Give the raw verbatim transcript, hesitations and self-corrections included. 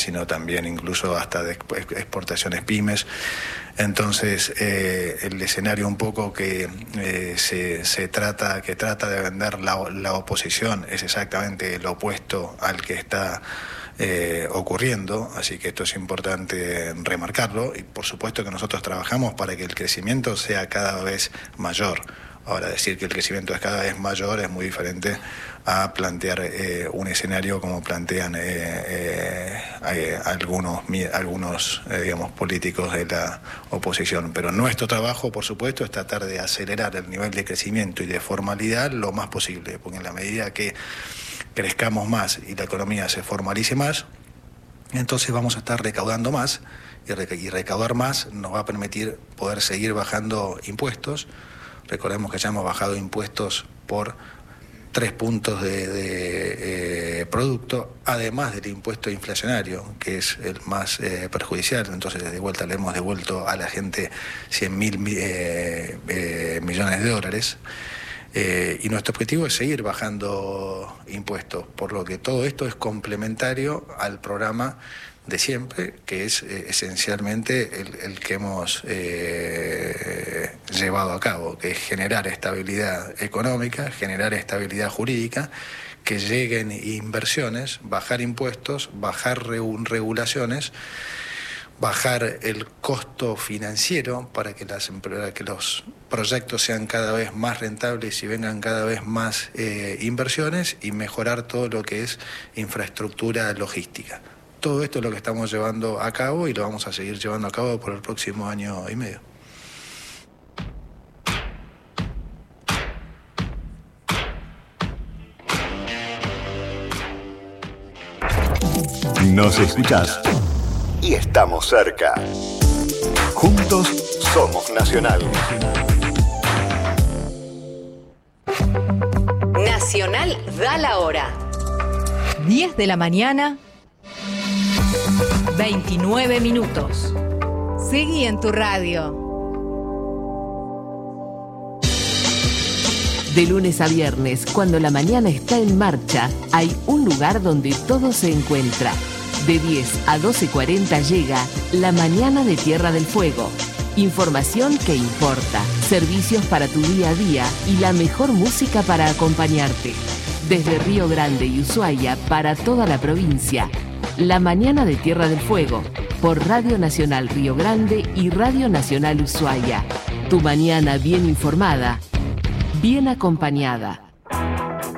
sino también incluso hasta de exportaciones pymes. Entonces, eh, el escenario un poco que eh, se, se trata, que trata de vender la, la oposición es exactamente lo opuesto al que está Eh, ocurriendo, así que esto es importante remarcarlo, y por supuesto que nosotros trabajamos para que el crecimiento sea cada vez mayor. Ahora, decir que el crecimiento es cada vez mayor es muy diferente a plantear eh, un escenario como plantean eh, eh, eh, algunos, algunos eh, digamos, políticos de la oposición. Pero nuestro trabajo, por supuesto, es tratar de acelerar el nivel de crecimiento y de formalidad lo más posible, porque en la medida que crezcamos más y la economía se formalice más, entonces vamos a estar recaudando más, y, rec- y recaudar más nos va a permitir poder seguir bajando impuestos. Recordemos que ya hemos bajado impuestos por tres puntos de, de eh, producto, además del impuesto inflacionario, que es el más eh, perjudicial. Entonces, de vuelta le hemos devuelto a la gente cien mil eh, eh, millones de dólares. Eh, y nuestro objetivo es seguir bajando impuestos, por lo que todo esto es complementario al programa de siempre, que es eh, esencialmente el, el que hemos eh, llevado a cabo, que es generar estabilidad económica, generar estabilidad jurídica, que lleguen inversiones, bajar impuestos, bajar regu- regulaciones, bajar el costo financiero para que, las, para que los proyectos sean cada vez más rentables y vengan cada vez más eh, inversiones, y mejorar todo lo que es infraestructura logística. Todo esto es lo que estamos llevando a cabo y lo vamos a seguir llevando a cabo por el próximo año y medio. Nos escuchás y estamos cerca. Juntos somos Nacional. Nacional da la hora. diez de la mañana, veintinueve minutos. Seguí en tu radio. De lunes a viernes, cuando la mañana está en marcha, hay un lugar donde todo se encuentra. De diez a doce cuarenta llega La Mañana de Tierra del Fuego. Información que importa, servicios para tu día a día y la mejor música para acompañarte. Desde Río Grande y Ushuaia para toda la provincia. La Mañana de Tierra del Fuego, por Radio Nacional Río Grande y Radio Nacional Ushuaia. Tu mañana bien informada, bien acompañada.